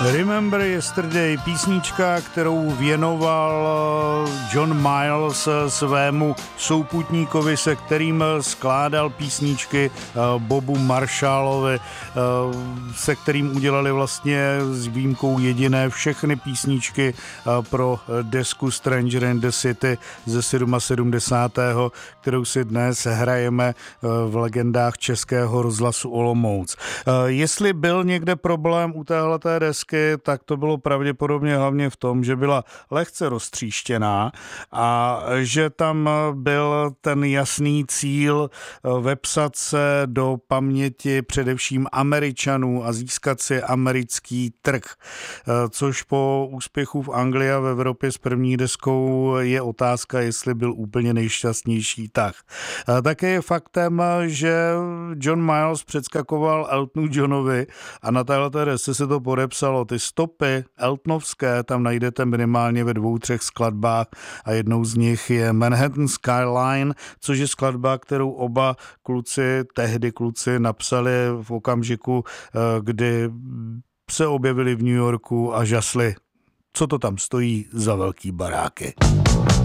Remember Yesterday, písnička, kterou věnoval John Miles svému souputníkovi, se kterým skládal písničky, Bobu Marshallovi, se kterým udělali vlastně s výjimkou jediné všechny písničky pro desku Stranger in the City ze 77., kterou si dnes hrajeme v legendách Českého rozhlasu Olomouc. Jestli byl někde problém u téhleté desky, tak to bylo pravděpodobně hlavně v tom, že byla lehce roztříštěná a že tam byl ten jasný cíl vepsat se do paměti především Američanů a získat si americký trh, což po úspěchu v Anglii a v Evropě s první deskou je otázka, jestli byl úplně nejšťastnější tah. Také je faktem, že John Miles předskakoval Eltonu Johnovi a na téhleté desce se to podepsalo. Ty stopy eltonovské tam najdete minimálně ve 2-3 skladbách a jednou z nich je Manhattan Skyline, což je skladba, kterou oba tehdy kluci napsali v okamžiku, kdy se objevili v New Yorku a žasli, co to tam stojí za velký baráky.